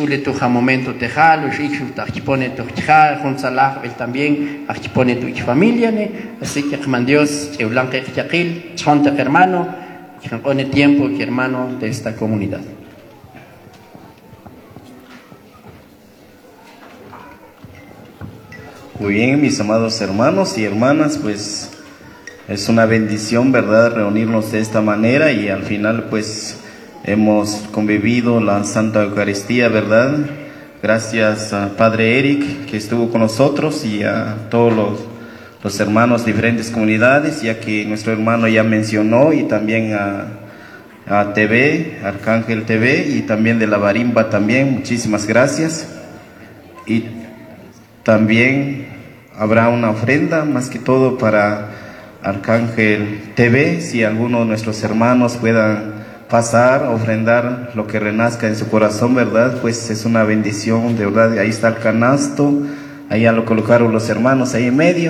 sule tuja momento tejalo, shikshu tajipone tujtija, junzalah, él también, ajipone tu familia, así que man Dios, eulanque yakil, chonte hermano, que pone tiempo que hermano de esta comunidad. Muy bien, mis amados hermanos y hermanas, pues es una bendición, ¿verdad?, reunirnos de esta manera y al final pues hemos convivido la Santa Eucaristía, ¿verdad? Gracias a Padre Eric que estuvo con nosotros y a todos los hermanos de diferentes comunidades, ya que nuestro hermano ya mencionó, y también a TV, Arcángel TV, y también de la Barimba también, muchísimas gracias. Y también habrá una ofrenda, más que todo para Arcángel TV, si alguno de nuestros hermanos puedan pasar, ofrendar lo que renazca en su corazón, ¿verdad? Pues es una bendición, de verdad. Ahí está el canasto, ahí ya lo colocaron los hermanos ahí en medio,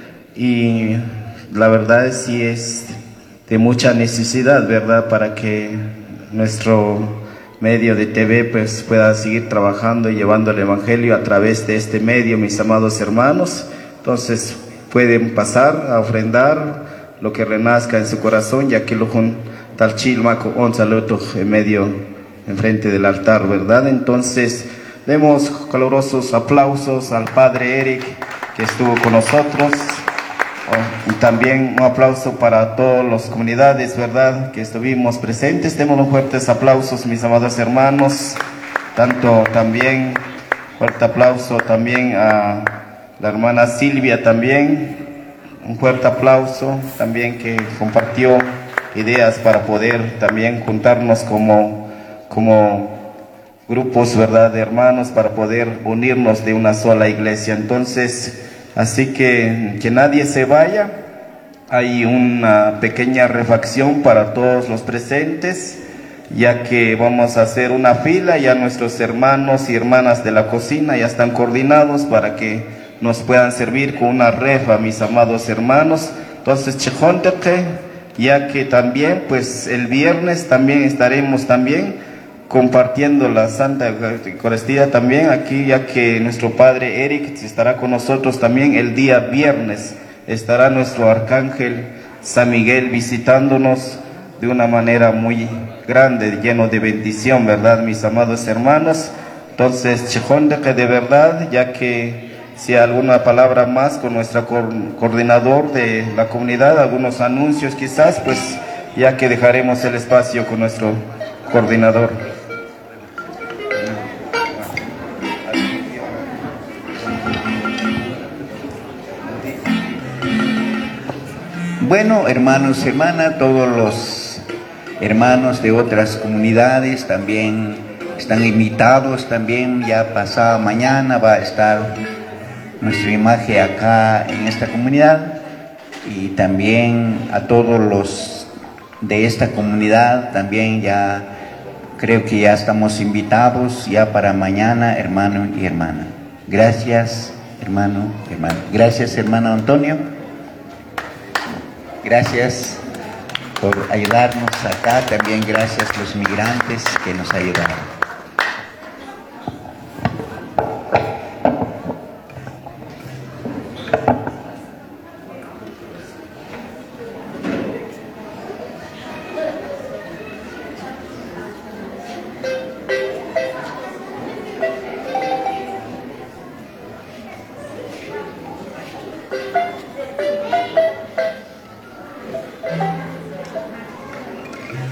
y la verdad sí es de mucha necesidad, ¿verdad?, para que nuestro medio de TV pues pueda seguir trabajando y llevando el Evangelio a través de este medio, mis amados hermanos. Entonces pueden pasar a ofrendar lo que renazca en su corazón, ya que lo con tal chilmaco on saludo en medio, enfrente del altar, ¿verdad? Entonces demos calurosos aplausos al Padre Eric que estuvo con nosotros. Y también un aplauso para todas las comunidades, ¿verdad?, que estuvimos presentes. Demos unos fuertes aplausos, mis amados hermanos. Tanto también, fuerte aplauso también a la hermana Silvia también. Un fuerte aplauso también, que compartió ideas para poder también juntarnos como grupos, ¿verdad?, de hermanos, para poder unirnos de una sola iglesia. Entonces, así que nadie se vaya. Hay una pequeña refacción para todos los presentes, ya que vamos a hacer una fila. Ya nuestros hermanos y hermanas de la cocina ya están coordinados para que nos puedan servir con una refa, mis amados hermanos. Entonces, chejónteque, ya que también pues el viernes también estaremos también compartiendo la Santa Eucaristía también aquí, ya que nuestro Padre Eric estará con nosotros también el día viernes. Estará nuestro Arcángel San Miguel visitándonos de una manera muy grande, lleno de bendición, ¿verdad, mis amados hermanos? Entonces, chejóndeque de verdad, ya que si hay alguna palabra más con nuestro coordinador de la comunidad, algunos anuncios quizás, pues ya que dejaremos el espacio con nuestro coordinador. Bueno, hermanos y hermanas, todos los hermanos de otras comunidades también están invitados. También ya pasado mañana va a estar nuestra imagen acá en esta comunidad, y también a todos los de esta comunidad también ya creo que ya estamos invitados ya para mañana, hermano y hermana. Gracias, hermano y hermana. Gracias, hermano Antonio. Gracias por ayudarnos acá. También gracias a los migrantes que nos ayudaron.